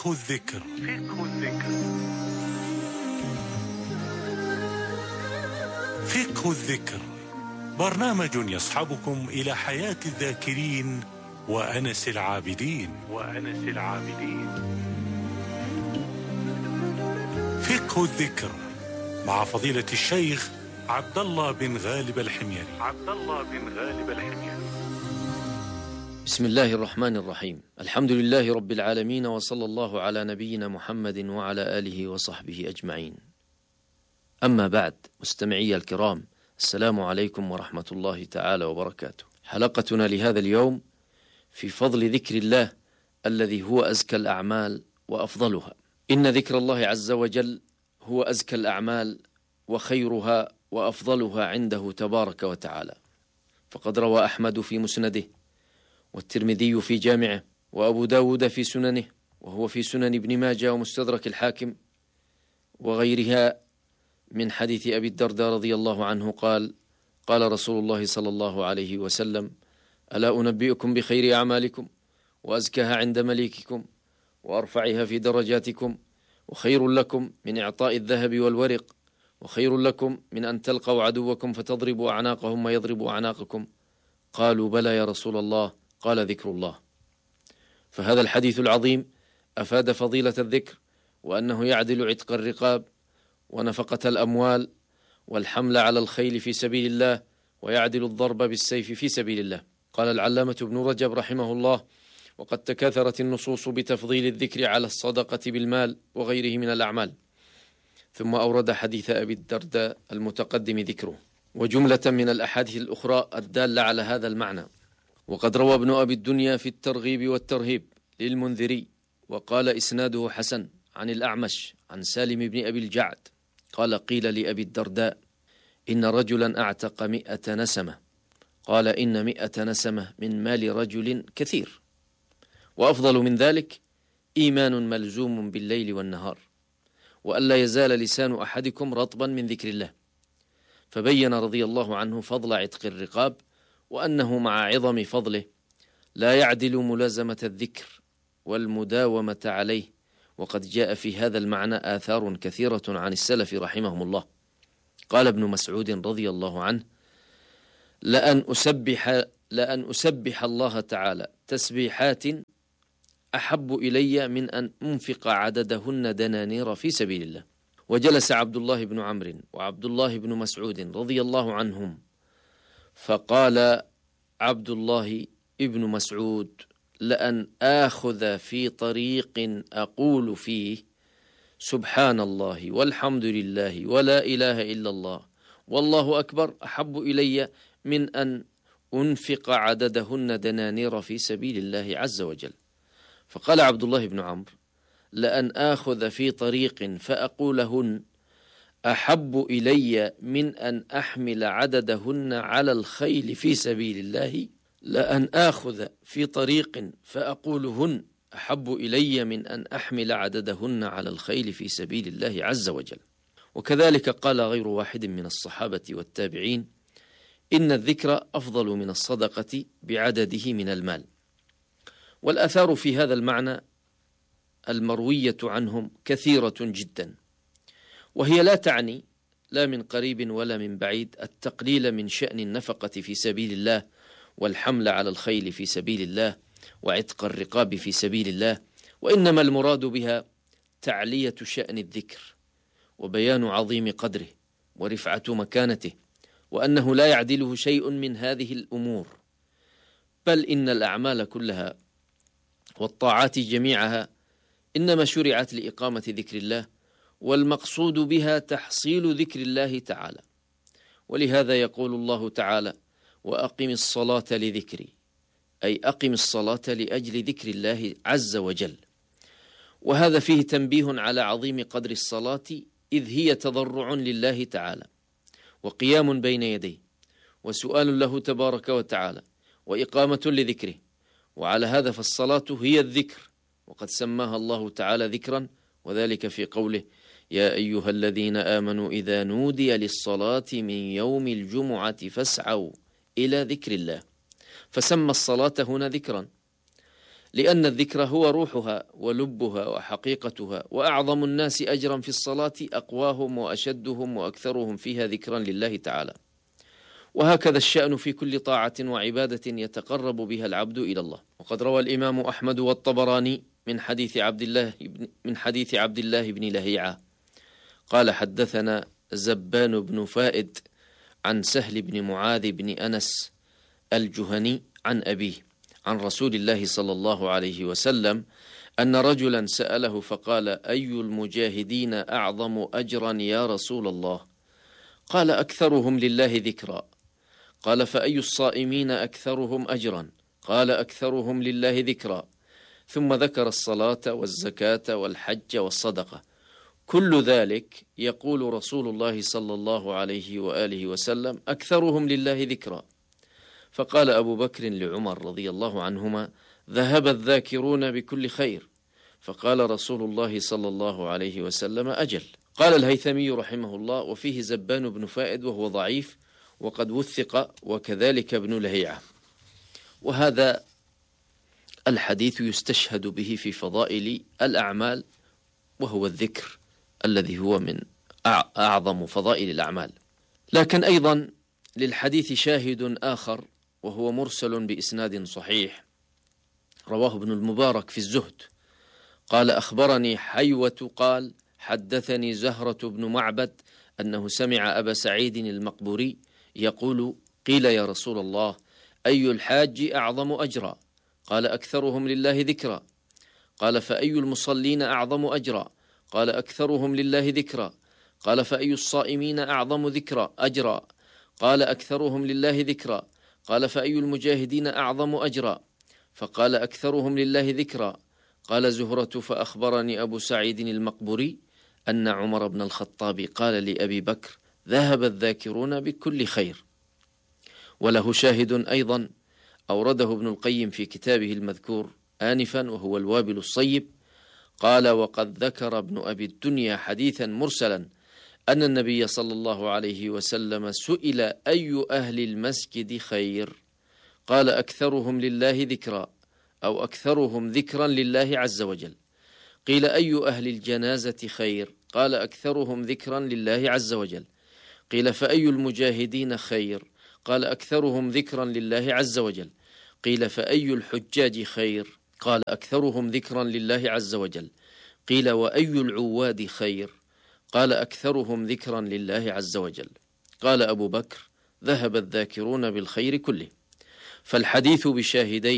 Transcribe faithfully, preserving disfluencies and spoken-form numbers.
فقه الذكر. فقه الذكر. فقه الذكر برنامج يصحبكم إلى حياة الذاكرين وأنس العابدين. وأنس العابدين. فقه الذكر مع فضيلة الشيخ عبد الله بن غالب الحميري. عبد الله بن غالب الحميري. بسم الله الرحمن الرحيم. الحمد لله رب العالمين، وصلى الله على نبينا محمد وعلى آله وصحبه أجمعين. أما بعد، مستمعي الكرام، السلام عليكم ورحمة الله تعالى وبركاته. حلقتنا لهذا اليوم في فضل ذكر الله الذي هو أزكى الأعمال وأفضلها. إن ذكر الله عز وجل هو أزكى الأعمال وخيرها وأفضلها عنده تبارك وتعالى. فقد روى أحمد في مسنده، والترمذي في جامعه، وأبو داود في سننه، وهو في سنن ابن ماجه ومستدرك الحاكم وغيرها، من حديث أبي الدرداء رضي الله عنه قال: قال رسول الله صلى الله عليه وسلم: ألا أنبئكم بخير أعمالكم وأزكاها عند مليككم وأرفعها في درجاتكم، وخير لكم من إعطاء الذهب والورق، وخير لكم من أن تلقوا عدوكم فتضربوا أعناقهم ويضربوا أعناقكم. قالوا: بلى يا رسول الله. قال: ذكر الله. فهذا الحديث العظيم أفاد فضيلة الذكر، وأنه يعدل عتق الرقاب ونفقة الأموال والحمل على الخيل في سبيل الله، ويعدل الضرب بالسيف في سبيل الله. قال العلامة ابن رجب رحمه الله: وقد تكاثرت النصوص بتفضيل الذكر على الصدقة بالمال وغيره من الأعمال. ثم أورد حديث أبي الدرداء المتقدم ذكره، وجملة من الأحاديث الأخرى الدالة على هذا المعنى. وقد روى ابن أبي الدنيا في الترغيب والترهيب للمنذري، وقال إسناده حسن، عن الأعمش عن سالم بن أبي الجعد قال: قيل لأبي الدرداء: إن رجلا أعتق مئة نسمة. قال: إن مئة نسمة من مال رجل كثير، وأفضل من ذلك إيمان ملزوم بالليل والنهار، وألا يزال لسان أحدكم رطبا من ذكر الله. فبين رضي الله عنه فضل عتق الرقاب، وأنه مع عظم فضله لا يعدل ملازمة الذكر والمداومة عليه. وقد جاء في هذا المعنى آثار كثيرة عن السلف رحمهم الله. قال ابن مسعود رضي الله عنه: لأن أسبح, لأن أسبح الله تعالى تسبيحات أحب إلي من أن أنفق عددهن دنانير في سبيل الله. وجلس عبد الله بن عمرو وعبد الله بن مسعود رضي الله عنهم، فقال عبد الله ابن مسعود: لأن آخذ في طريق أقول فيه سبحان الله والحمد لله ولا إله إلا الله والله أكبر أحب إلي من أن أنفق عددهن دنانير في سبيل الله عز وجل. فقال عبد الله بن عمرو: لأن آخذ في طريق فأقولهن أحب إلي من أن أحمل عددهن على الخيل في سبيل الله. لأن آخذ في طريق فأقولهن أحب إلي من أن أحمل عددهن على الخيل في سبيل الله عز وجل. وكذلك قال غير واحد من الصحابة والتابعين: إن الذكر أفضل من الصدقة بعدده من المال. والآثار في هذا المعنى المروية عنهم كثيرة جدا، وهي لا تعني لا من قريب ولا من بعيد التقليل من شأن النفقة في سبيل الله، والحمل على الخيل في سبيل الله، وعتق الرقاب في سبيل الله، وإنما المراد بها تعلية شأن الذكر، وبيان عظيم قدره، ورفعة مكانته، وأنه لا يعدله شيء من هذه الأمور، بل إن الأعمال كلها والطاعات جميعها إنما شرعت لإقامة ذكر الله، والمقصود بها تحصيل ذكر الله تعالى. ولهذا يقول الله تعالى: وأقم الصلاة لذكري، أي أقم الصلاة لأجل ذكر الله عز وجل. وهذا فيه تنبيه على عظيم قدر الصلاة، إذ هي تضرع لله تعالى، وقيام بين يديه، وسؤال له تبارك وتعالى، وإقامة لذكره. وعلى هذا فالصلاة هي الذكر، وقد سماها الله تعالى ذكرا، وذلك في قوله: يا أيها الذين آمنوا إذا نودي للصلاة من يوم الجمعة فاسعوا إلى ذكر الله. فسمى الصلاة هنا ذكرا، لأن الذكر هو روحها ولبها وحقيقتها، وأعظم الناس أجرا في الصلاة أقواهم وأشدهم وأكثرهم فيها ذكرا لله تعالى. وهكذا الشأن في كل طاعة وعبادة يتقرب بها العبد إلى الله. وقد روى الإمام أحمد والطبراني من حديث عبد الله من حديث عبد الله بن لهيعة قال: حدثنا زبان بن فائد عن سهل بن معاذ بن أنس الجهني عن أبيه عن رسول الله صلى الله عليه وسلم أن رجلا سأله فقال: أي المجاهدين أعظم أجرا يا رسول الله؟ قال: أكثرهم لله ذكرا. قال: فأي الصائمين أكثرهم أجرا؟ قال: أكثرهم لله ذكرا. ثم ذكر الصلاة والزكاة والحج والصدقة. كل ذلك يقول رسول الله صلى الله عليه وآله وسلم: أكثرهم لله ذكرا. فقال أبو بكر لعمر رضي الله عنهما: ذهب الذاكرون بكل خير. فقال رسول الله صلى الله عليه وسلم: أجل. قال الهيثمي رحمه الله: وفيه زبان بن فائد وهو ضعيف وقد وثق، وكذلك ابن لهيعة. وهذا الحديث يستشهد به في فضائل الأعمال، وهو الذكر الذي هو من أعظم فضائل الأعمال. لكن أيضا للحديث شاهد آخر، وهو مرسل بإسناد صحيح، رواه ابن المبارك في الزهد قال: أخبرني حيوة قال: حدثني زهرة بن معبد أنه سمع أبا سعيد المقبوري يقول: قيل يا رسول الله: أي الحاج أعظم أجرا؟ قال: أكثرهم لله ذكرا. قال: فأي المصلين أعظم أجرا؟ قال: أكثرهم لله ذكرا. قال: فأي الصائمين أعظم ذكرا أجرا؟ قال: أكثرهم لله ذكرا. قال: فأي المجاهدين أعظم أجرا؟ فقال: أكثرهم لله ذكرا. قال زهرة: فأخبرني أبو سعيد المقبوري أن عمر بن الخطاب قال لأبي بكر: ذهب الذاكرون بكل خير. وله شاهد أيضا أورده ابن القيم في كتابه المذكور آنفا، وهو الوابل الصيب. قال: وقد ذكر ابن أبي الدنيا حديثا مرسلا أن النبي صلى الله عليه وسلم سئل: أي أهل المسجد خير؟ قال: أكثرهم لله ذكرا، أو أكثرهم ذكرا لله عز وجل. قيل: أي أهل الجنازة خير؟ قال: أكثرهم ذكرا لله عز وجل. قيل: فأي المجاهدين خير؟ قال: أكثرهم ذكرا لله عز وجل. قيل: فأي الحجاج خير؟ قال: أكثرهم ذكرا لله عز وجل. قيل: وأي العواد خير؟ قال: أكثرهم ذكرا لله عز وجل. قال أبو بكر: ذهب الذاكرون بالخير كله. فالحديث بشاهدين